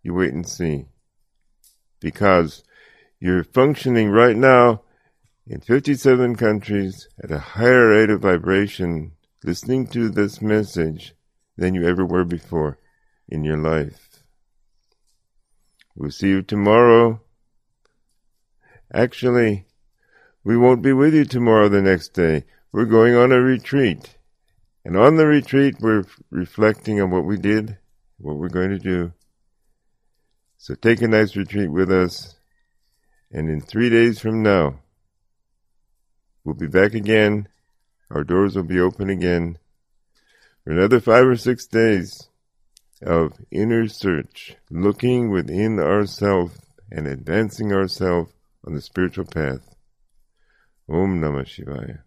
you wait and see. Because you're functioning right now in 57 countries at a higher rate of vibration, listening to this message than you ever were before in your life. We'll see you tomorrow. Actually, we won't be with you tomorrow the next day. We're going on a retreat. And on the retreat, we're reflecting on what we did, what we're going to do. So take a nice retreat with us. And in 3 days from now, we'll be back again. Our doors will be open again for another 5 or 6 days of inner search, looking within ourselves and advancing ourselves on the spiritual path. Om Namah Shivaya.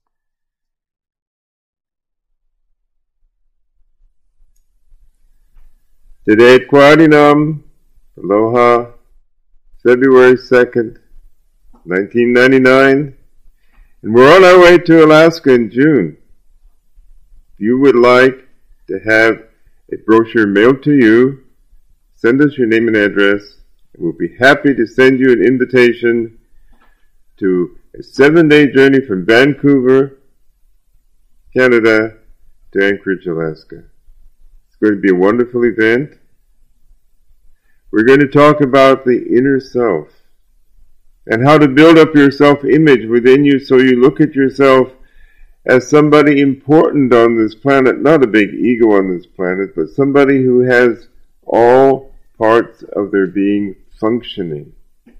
Today at Quadinam, Aloha, February 2nd, 1999, and we're on our way to Alaska in June. If you would like to have a brochure mailed to you, send us your name and address, and we'll be happy to send you an invitation to a 7-day journey from Vancouver, Canada, to Anchorage, Alaska. It's going to be a wonderful event. We're going to talk about the inner self and how to build up your self-image within you so you look at yourself as somebody important on this planet, not a big ego on this planet, but somebody who has all parts of their being functioning.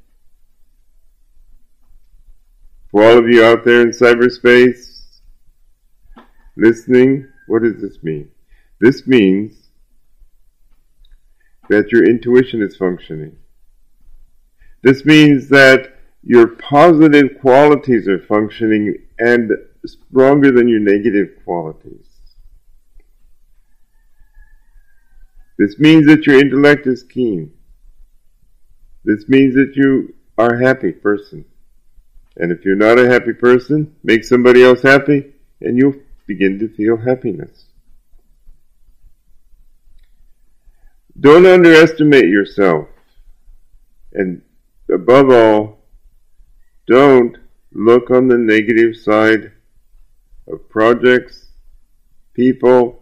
For all of you out there in cyberspace listening, what does this mean? This means that your intuition is functioning. This means that your positive qualities are functioning and stronger than your negative qualities. This means that your intellect is keen. This means that you are a happy person. And if you're not a happy person, make somebody else happy and you'll begin to feel happiness. Don't underestimate yourself. And above all, don't look on the negative side of projects, people,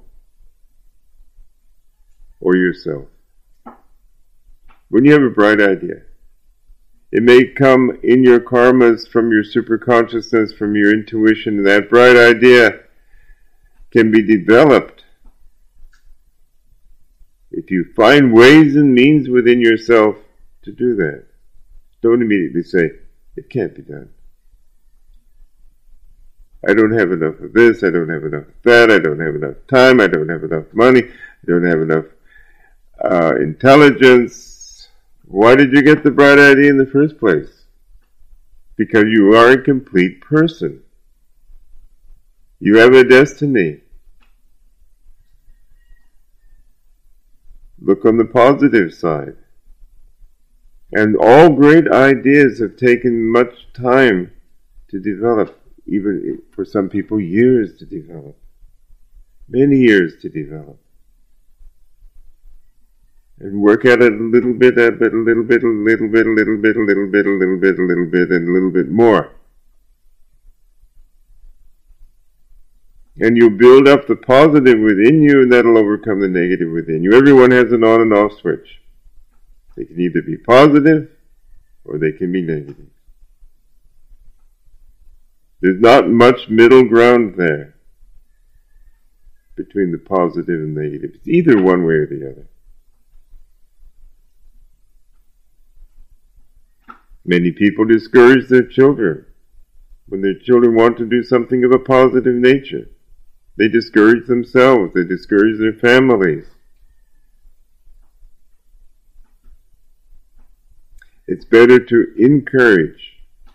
or yourself. When you have a bright idea, it may come in your karmas from your superconsciousness, from your intuition, and that bright idea can be developed if you find ways and means within yourself to do that. Don't immediately say, it can't be done. I don't have enough of this, I don't have enough of that, I don't have enough time, I don't have enough money, I don't have enough intelligence. Why did you get the bright idea in the first place? Because you are a complete person. You have a destiny. Look on the positive side. And all great ideas have taken much time to develop, even for some people years to develop. Many years to develop. And work at it a little bit, a little bit, a little bit, a little bit, a little bit, a little bit, a little bit, and a little bit more. And you'll build up the positive within you, and that'll overcome the negative within you. Everyone has an on and off switch. They can either be positive, or they can be negative. There's not much middle ground there between the positive and negative. It's either one way or the other. Many people discourage their children when their children want to do something of a positive nature. They discourage themselves. They discourage their families. It's better to encourage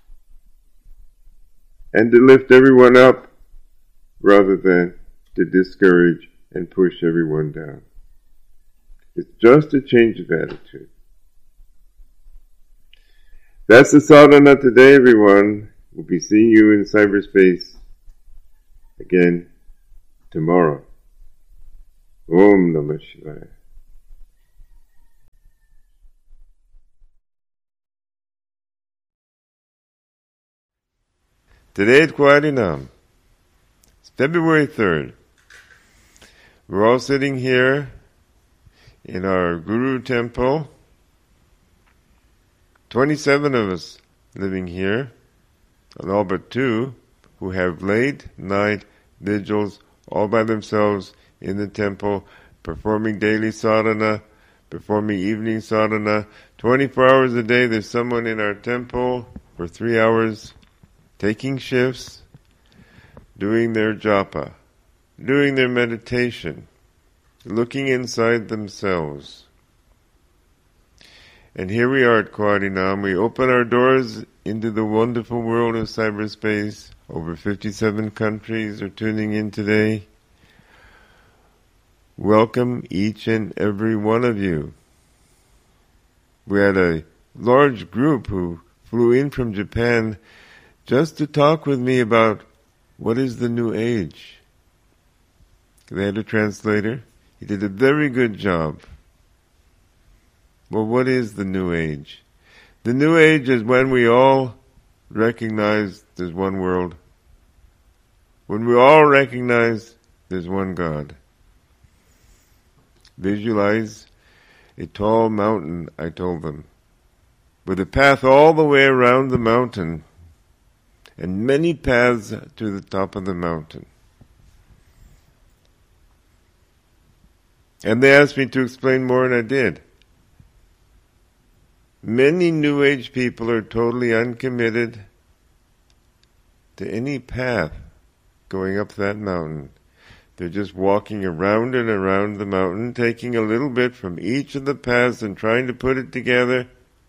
and to lift everyone up rather than to discourage and push everyone down. It's just a change of attitude. That's the sadhana today, everyone. We'll be seeing you in cyberspace again tomorrow. Om Namah Shivaya. Today at Kuarinam, it's February 3rd. We're all sitting here in our Guru temple. 27 of us living here, and all but 2 who have late night vigils all by themselves in the temple, performing daily sadhana, performing evening sadhana. 24 hours a day there's someone in our temple for 3 hours taking shifts, doing their japa, doing their meditation, looking inside themselves. And here we are at Kuarinam. We open our doors into the wonderful world of cyberspace. Over 57 countries are tuning in today. Welcome each and every one of you. We had a large group who flew in from Japan just to talk with me about what is the New Age. They had a translator. He did a very good job. Well, what is the New Age? The New Age is when we all recognize there's one world. When we all recognize there's one God. Visualize a tall mountain, I told them, with a path all the way around the mountain and many paths to the top of the mountain. And they asked me to explain more, and I did. Many New Age people are totally uncommitted to any path going up that mountain. They're just walking around and around the mountain, taking a little bit from each of the paths and trying to put it together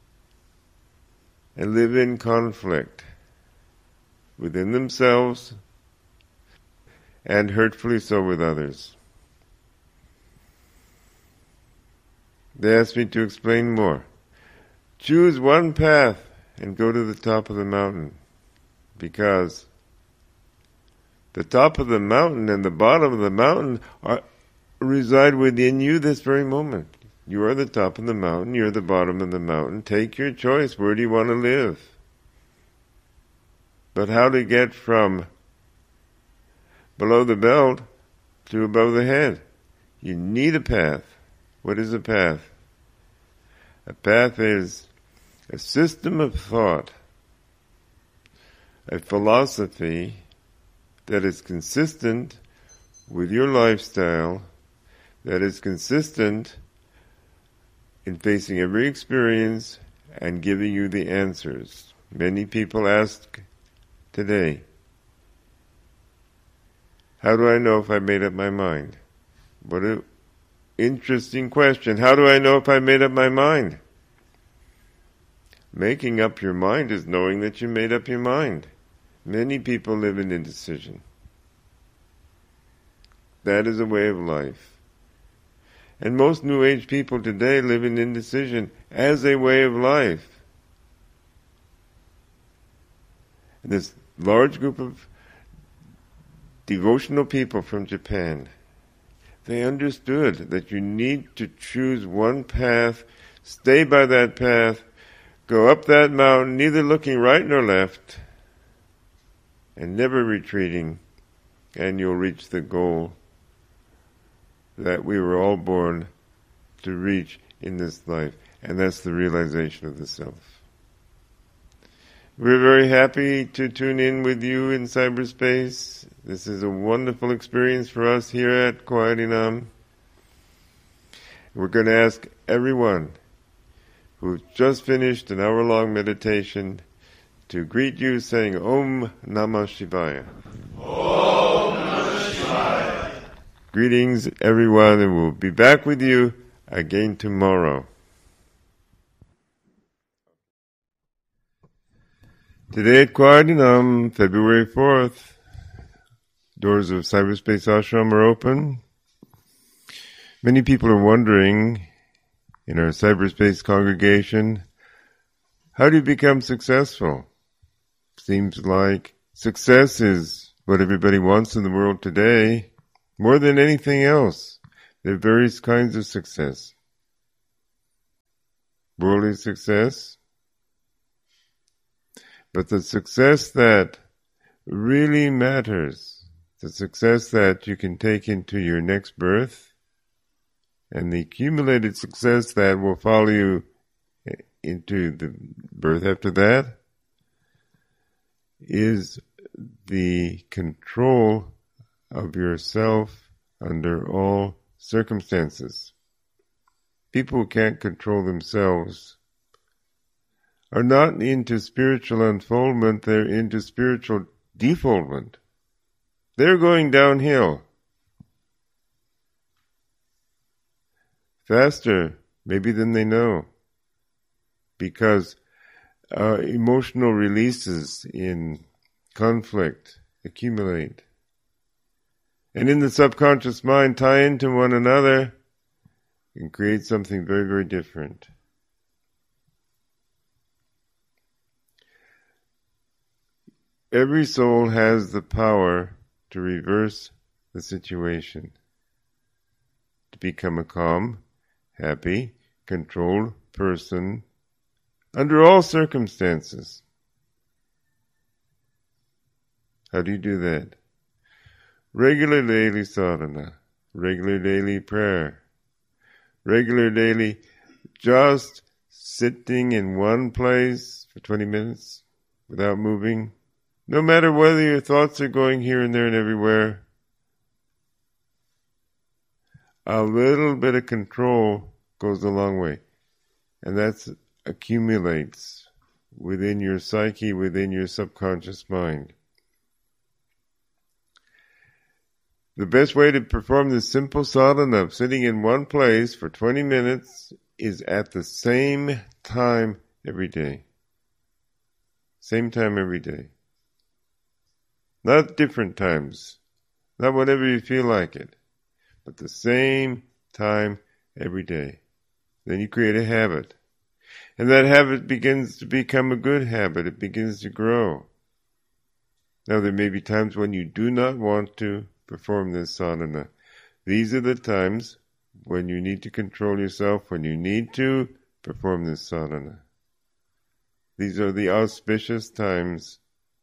and live in conflict within themselves and hurtfully so with others. They asked me to explain more. Choose one path and go to the top of the mountain, because the top of the mountain and the bottom of the mountain reside within you this very moment. You are the top of the mountain, you're the bottom of the mountain. Take your choice. Where do you want to live? But how to get from below the belt to above the head? You need a path. What is a path? A path is a system of thought, a philosophy that is consistent with your lifestyle, that is consistent in facing every experience and giving you the answers. Many people ask today, how do I know if I made up my mind? What an interesting question. How do I know if I made up my mind? Making up your mind is knowing that you made up your mind. Many people live in indecision. That is a way of life. And most New Age people today live in indecision as a way of life. And this large group of devotional people from Japan, they understood that you need to choose one path, stay by that path, go up that mountain, neither looking right nor left, and never retreating, and you'll reach the goal that we were all born to reach in this life, and that's the realization of the self. We're very happy to tune in with you in cyberspace. This is a wonderful experience for us here at Kuarinam. We're going to ask everyone who just finished an hour-long meditation to greet you saying Om Namah Shivaya. Om Namah Shivaya. Greetings everyone, and we'll be back with you again tomorrow. Today at Kuarinam, February 4th, doors of Cyberspace Ashram are open. Many people are wondering in our cyberspace congregation, how do you become successful? Seems like success is what everybody wants in the world today, more than anything else. There are various kinds of success. Worldly success, but the success that really matters. The success that you can take into your next birth and the accumulated success that will follow you into the birth after that is the control of yourself under all circumstances. People who can't control themselves are not into spiritual unfoldment, they're into spiritual defoldment. They're going downhill. Faster, maybe, than they know. Because emotional releases in conflict accumulate. And in the subconscious mind tie into one another and create something very, very different. Every soul has the power to reverse the situation, to become a calm, happy, controlled person under all circumstances. How do you do that? Regular daily sadhana, regular daily prayer, regular daily just sitting in one place for 20 minutes without moving. No matter whether your thoughts are going here and there and everywhere, a little bit of control goes a long way. And that accumulates within your psyche, within your subconscious mind. The best way to perform this simple sadhana of sitting in one place for 20 minutes is at the same time every day. Same time every day. Not different times, not whenever you feel like it, but the same time every day. Then you create a habit. And that habit begins to become a good habit. It begins to grow. Now there may be times when you do not want to perform this sadhana. These are the times when you need to control yourself, when you need to perform this sadhana. These are the auspicious times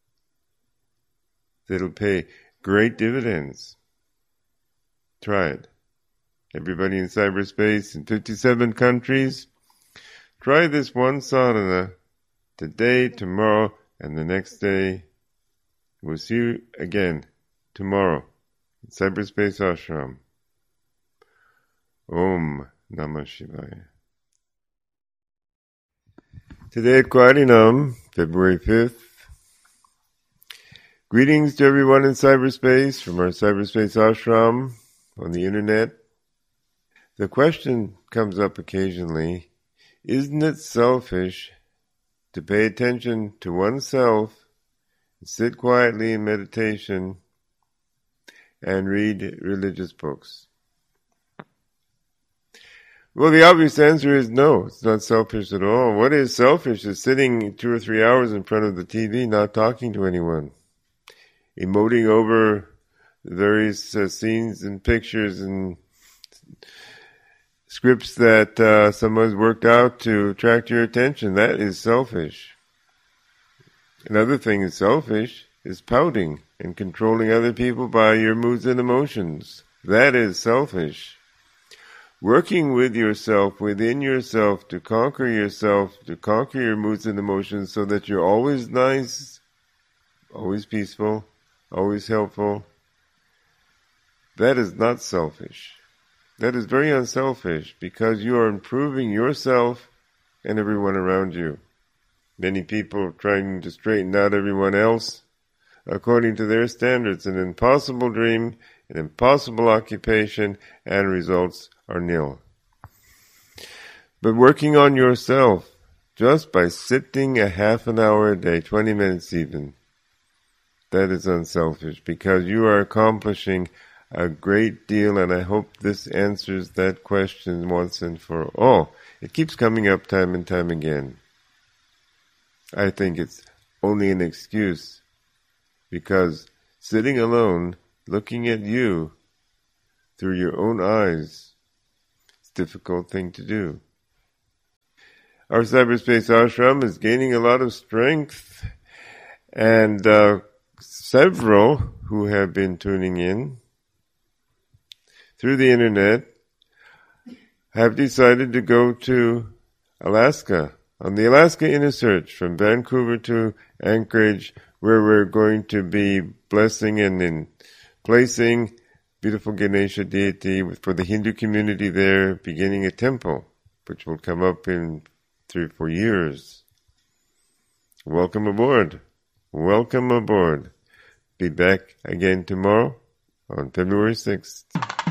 that'll pay great dividends. Try it. Everybody in cyberspace in 57 countries, try this one sadhana today, tomorrow, and the next day. We'll see you again tomorrow in Cyberspace Ashram. Om Namah Shivaya. Today at Kwarinam, February 5th, greetings to everyone in cyberspace from our cyberspace ashram on the internet. The question comes up occasionally, isn't it selfish to pay attention to oneself, sit quietly in meditation, and read religious books? Well, the obvious answer is no, it's not selfish at all. What is selfish is sitting 2 or 3 hours in front of the TV, not talking to anyone, emoting over various scenes and pictures and scripts that someone's worked out to attract your attention. That is selfish. Another thing is selfish is pouting and controlling other people by your moods and emotions. That is selfish. Working with yourself, within yourself, to conquer your moods and emotions so that you're always nice, always peaceful, always helpful. That is not selfish. That is very unselfish because you are improving yourself and everyone around you. Many people trying to straighten out everyone else according to their standards. An impossible dream, an impossible occupation, and results are nil. But working on yourself, just by sitting a half an hour a day, 20 minutes even, that is unselfish because you are accomplishing a great deal, and I hope this answers that question once and for all. It keeps coming up time and time again. I think it's only an excuse because sitting alone, looking at you through your own eyes, is a difficult thing to do. Our cyberspace ashram is gaining a lot of strength, and several who have been tuning in through the internet have decided to go to Alaska, on the Alaska Inner Search from Vancouver to Anchorage, where we're going to be blessing and placing beautiful Ganesha deity for the Hindu community there, beginning a temple, which will come up in 3 or 4 years. Welcome aboard. Welcome aboard. Be back again tomorrow on February 6th.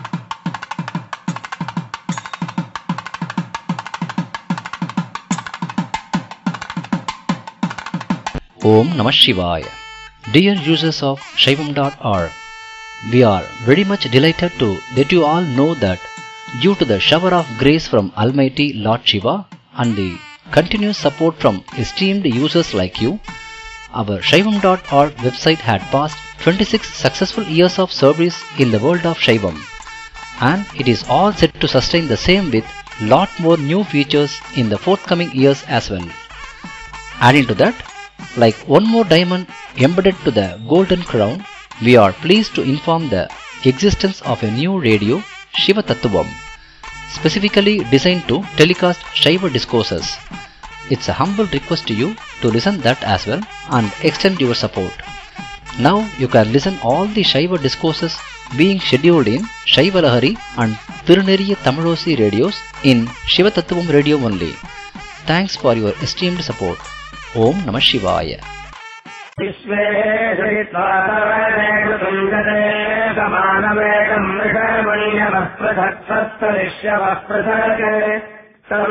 Om Namah Shivaya. Dear users of Shaivam.org, we are very much delighted to let you all know that due to the shower of grace from Almighty Lord Shiva and the continuous support from esteemed users like you, our Shaivam.org website had passed 26 successful years of service in the world of Shaivam, and it is all set to sustain the same with lot more new features in the forthcoming years as well. Adding to that, like one more diamond embedded to the golden crown, we are pleased to inform the existence of a new radio, Shiva Tattvam, specifically designed to telecast Shiva discourses. It's a humble request to you to listen that as well and extend your support. Now you can listen all the Shiva discourses being scheduled in Shiva Lahari and Tiruneriya Tamilosi radios in Shiva Tattvam radio only. Thanks for your esteemed support. Om Namah Shivaya. Vishve